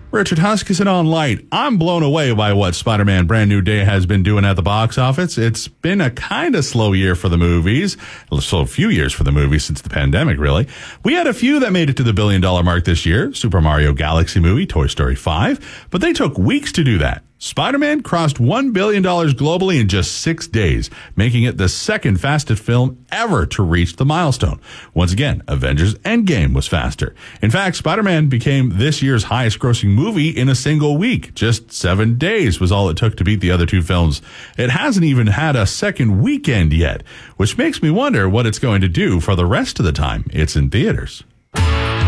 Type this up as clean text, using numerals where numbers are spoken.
Richard Huskisson on Light. I'm blown away by what Spider-Man Brand New Day has been doing at the box office. It's been a kind of slow year for the movies. So a few years for the movies since the pandemic, really. We had a few that made it to the $1 billion mark this year. Super Mario Galaxy movie, Toy Story 5. But they took weeks to do that. Spider-Man crossed $1 billion globally in just 6 days, making it the second fastest film ever to reach the milestone. Once again, Avengers Endgame was faster. In fact, Spider-Man became this year's highest grossing movie in a single week. Just 7 days was all it took to beat the other two films. It hasn't even had a second weekend yet, which makes me wonder what it's going to do for the rest of the time it's in theaters.